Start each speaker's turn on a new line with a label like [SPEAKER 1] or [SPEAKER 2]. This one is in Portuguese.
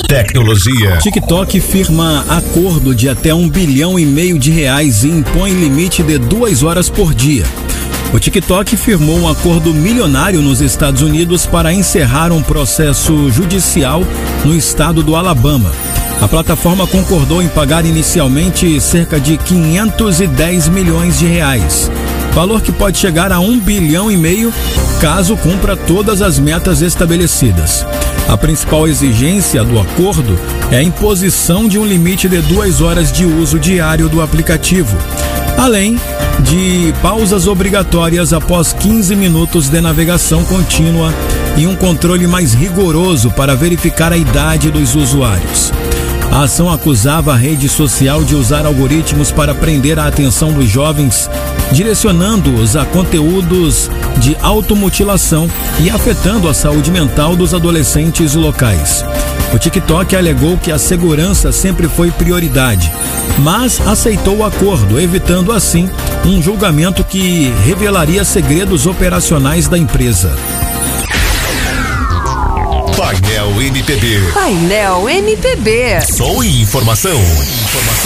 [SPEAKER 1] tecnologia.
[SPEAKER 2] TikTok firma acordo de até R$1,5 bilhão e impõe limite de 2 horas por dia. O TikTok firmou um acordo milionário nos Estados Unidos para encerrar um processo judicial no estado do Alabama. A plataforma concordou em pagar inicialmente cerca de R$510 milhões, valor que pode chegar a R$1,5 bilhão caso cumpra todas as metas estabelecidas. A principal exigência do acordo é a imposição de um limite de 2 horas de uso diário do aplicativo, além de pausas obrigatórias após 15 minutos de navegação contínua e um controle mais rigoroso para verificar a idade dos usuários. A ação acusava a rede social de usar algoritmos para prender a atenção dos jovens, direcionando-os a conteúdos de automutilação e afetando a saúde mental dos adolescentes locais. O TikTok alegou que a segurança sempre foi prioridade, mas aceitou o acordo, evitando assim um julgamento que revelaria segredos operacionais da empresa.
[SPEAKER 1] Painel MPB.
[SPEAKER 3] Painel MPB.
[SPEAKER 1] Som e informação.